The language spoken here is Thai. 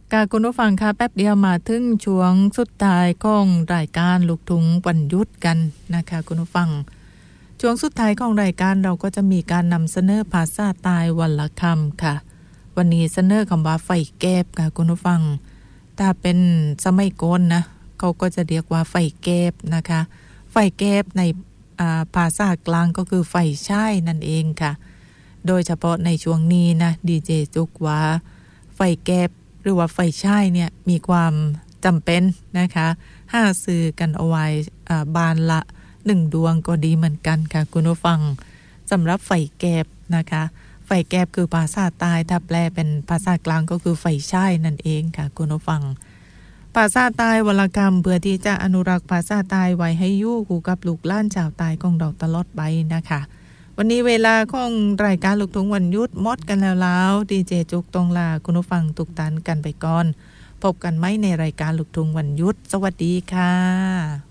ค่ะคุณผู้ฟังค่ะแป๊บเดียวมาถึงช่วงสุดท้ายของรายการลูกทุ่งวันหยุดกันนะคะคุณผู้ฟังช่วงสุดท้ายของรายการเราก็จะมีการนำเสนอภาษาใต้วันละคำค่ะวันนี้เสนอคำว่าไฟแก็บค่ะคุณผู้ฟังถ้าเป็นสมัยก่อนนะเขาก็จะเรียกว่าไฟแก็บนะคะไฟแก็บในภาษากลางก็คือไฟฉายนั่นเองค่ะโดยเฉพาะในช่วงนี้นะดีเจจุกว่าไฟแก็บหรือว่าไฟฉายเนี่ยมีความจำเป็นนะคะห้าซื้อกันเอาไว้บานละ1ดวงก็ดีเหมือนกันค่ะคุณผู้ฟังสำหรับไฟแก็บนะคะไฟแก็บคือภาษาใต้ถ้าแปลเป็นภาษากลางก็คือไฟฉายนั่นเองค่ะคุณผู้ฟังภาษาใต้วรรณกรรมเพื่อที่จะอนุรักษ์ภาษาใต้ไว้ให้อยู่คู่กับลูกหลานชาวใต้ของเราตลอดไปนะคะวันนี้เวลาของรายการลูกทุ่งวันหยุดหมดกันแล้วดีเจจุกตรงลาคุณผู้ฟังทุกท่านกันไปก่อนพบกันไหมในรายการลูกทุ่งวันหยุดสวัสดีค่ะ